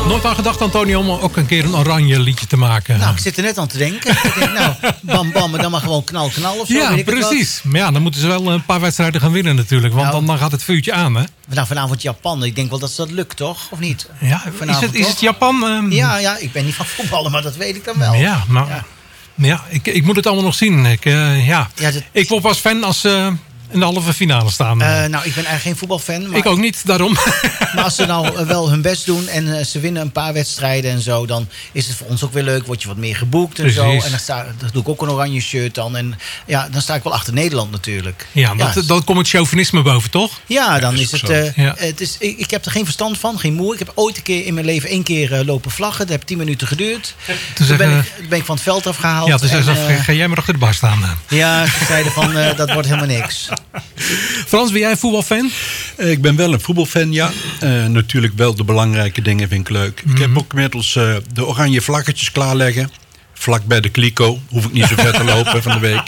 Nooit aan gedacht, Antonio, om ook een keer een oranje liedje te maken? Nou, ik zit er net aan te denken. Ik denk, nou, bam, bam, maar dan maar gewoon knal, knal of zo. Ja, weet ik precies. Maar ja, dan moeten ze wel een paar wedstrijden gaan winnen natuurlijk. Want Nou, dan gaat het vuurtje aan, hè? Nou, vanavond Japan. Ik denk wel dat dat lukt, toch? Of niet? Ja, Vanavond, is het Japan? Ja, ik ben niet van voetballen, maar dat weet ik dan wel. Ja, maar ja, ik moet het allemaal nog zien. Ik word pas fan als ze in de halve finale staan. Nou, ik ben eigenlijk geen voetbalfan. Maar, ik ook niet, daarom. Maar als ze nou wel hun best doen en ze winnen een paar wedstrijden en zo, dan is het voor ons ook weer leuk. Word je wat meer geboekt en zo. En dan doe ik ook een oranje shirt dan. En ja, dan sta ik wel achter Nederland natuurlijk. Ja, dan komt het chauvinisme boven, toch? Ja, dan is het... Ik heb er geen verstand van, geen moer. Ik heb ooit een keer in mijn leven 1 keer lopen vlaggen. Dat heeft 10 minuten geduurd. Toen ben ik van het veld afgehaald. Ja, dus ga jij maar achter de bar staan. Ja, ze zeiden van, dat wordt helemaal niks. Frans, ben jij een voetbalfan? Ik ben wel een voetbalfan, ja. Natuurlijk wel de belangrijke dingen vind ik leuk. Ik heb ook inmiddels de oranje vlaggetjes klaarleggen. Vlak bij de kliko. Hoef ik niet zo ver te lopen van de week.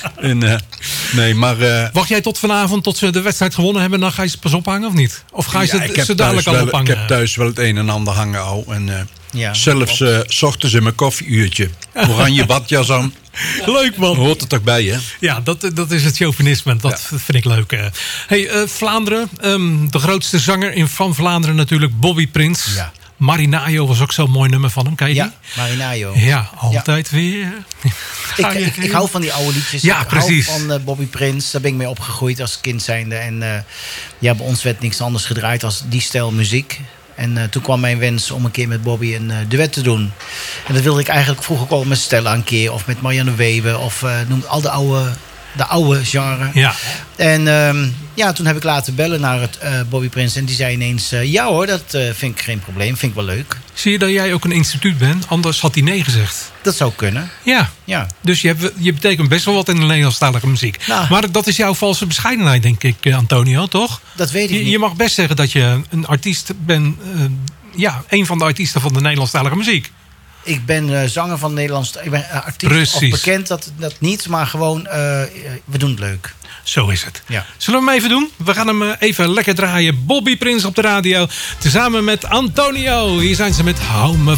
Wacht jij tot vanavond, tot ze de wedstrijd gewonnen hebben... dan ga je ze pas ophangen of niet? Of ga je ze dadelijk al ophangen? Ik heb thuis wel het een en ander hangen al. En zelfs 's ochtends in mijn koffieuurtje. Oranje badjas aan. Leuk, man. Hoort er toch bij, hè? Ja, dat is het chauvinisme. Dat vind ik leuk. Vlaanderen. De grootste zanger van Vlaanderen natuurlijk. Bobby Prins. Ja. Marinaio was ook zo'n mooi nummer van hem. Ken je die? Ja, Marinaio. Ja, altijd weer. Ik hou van die oude liedjes. Ja, ik precies. hou van Bobby Prins. Daar ben ik mee opgegroeid als kind zijnde. En bij ons werd niks anders gedraaid als die stijl muziek. En toen kwam mijn wens om een keer met Bobby een duet te doen. En dat wilde ik eigenlijk vroeger ook al met Stella een keer. Of met Marianne Weber. Of noem al de oude genre. Ja. En toen heb ik laten bellen naar het Bobby Prins. En die zei ineens, ja hoor, dat vind ik geen probleem. Vind ik wel leuk. Zie je dat jij ook een instituut bent? Anders had hij nee gezegd. Dat zou kunnen. Ja. Dus je betekent best wel wat in de Nederlandstalige muziek. Nou, maar dat is jouw valse bescheidenheid, denk ik, Antonio, toch? Dat weet ik niet. Je mag best zeggen dat je een artiest bent. Een van de artiesten van de Nederlandstalige muziek. Ik ben zanger van Nederlands. Ik ben artiest. Precies. Of bekend, dat niet. Maar gewoon, we doen het leuk. Zo is het. Ja. Zullen we hem even doen? We gaan hem even lekker draaien. Bobby Prins op de radio. Tezamen met Antonio. Hier zijn ze met Hou me